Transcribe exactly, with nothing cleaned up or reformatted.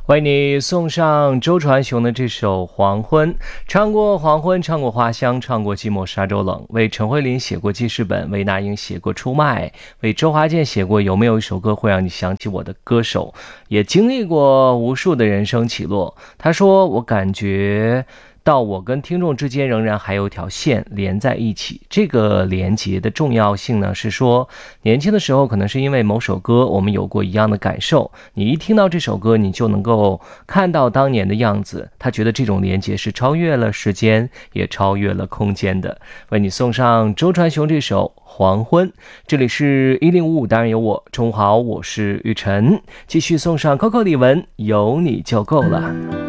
为你送上周传雄的这首《黄昏》，唱过黄昏，唱过花香，唱过寂寞沙洲冷，为陈慧琳写过记事本，为那英写过出卖，为周华健写过有没有一首歌会让你想起我的歌手，也经历过无数的人生起落。他说，我感觉到我跟听众之间仍然还有一条线连在一起。这个连结的重要性呢，是说年轻的时候可能是因为某首歌我们有过一样的感受，你一听到这首歌你就能够看到当年的样子。他觉得这种连结是超越了时间也超越了空间的。为你送上周传雄这首黄昏。这里是一零五五，当然有我，中午好，我是玉晨，继续送上 Coco 李玟，有你就够了。